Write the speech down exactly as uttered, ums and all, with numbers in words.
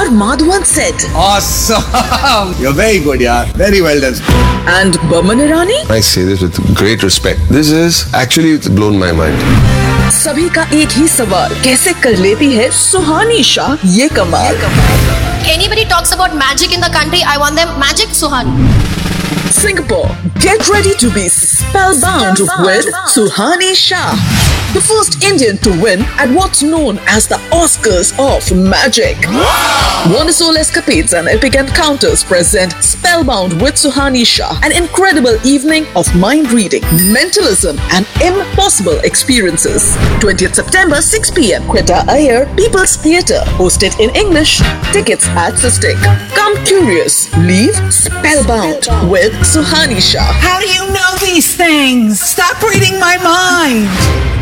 R Madhavan said. Awesome! You're very good, yaar. Very well done. And Boman Irani? I say this with great respect. This is actually blown my mind. सभी का एक ही सवाल, कैसे कर लेती है सुहानी शाह ये कमाल? Anybody talks about magic in the country, I want them magic Suhani. Singapore, get ready to be spellbound with Suhani Shah, the first Indian to win at what's known as the Oscars of Magic. Wonderful escapades and epic encounters present Spellbound with Suhani Shah, an incredible evening of mind reading, mentalism, and impossible experiences. twentieth September, six p m Quetta Iyer, People's Theatre, hosted in English. Tickets at Sistik. Come curious, leave spellbound with Suhani Shah. How do you know these things? Stop reading my mind.